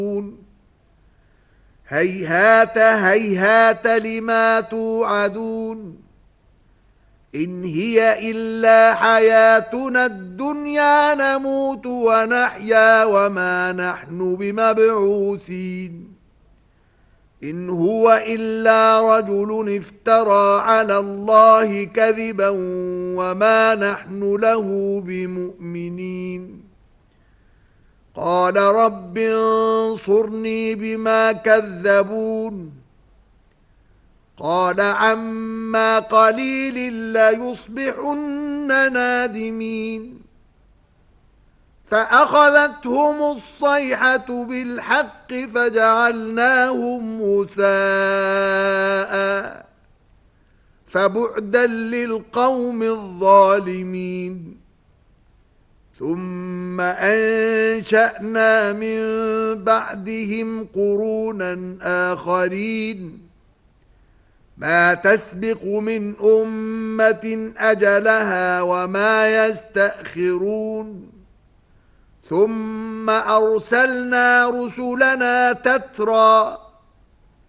هيهات هيهات لما توعدون إن هي إلا حياتنا الدنيا نموت ونحيا وما نحن بمبعوثين إن هو إلا رجل افترى على الله كذبا وما نحن له بمؤمنين قال رب انصرني بما كذبون قال عما قليل ليصبحن نادمين فأخذتهم الصيحة بالحق فجعلناهم غثاء فبعدا للقوم الظالمين ثم أنشأنا من بعدهم قرونا آخرين ما تسبق من أمة أجلها وما يستأخرون ثم أرسلنا رسلنا تترى